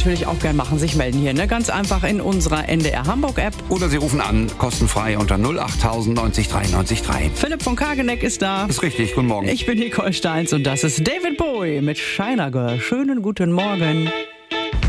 natürlich auch gern machen, sich melden hier, ne? Ganz einfach in unserer NDR Hamburg App. Oder Sie rufen an, kostenfrei unter 08000 90 93 3. Philipp von Kageneck ist da. Ist richtig, guten Morgen. Ich bin Nicole Steins und das ist David Bowie mit China Girl. Schönen guten Morgen.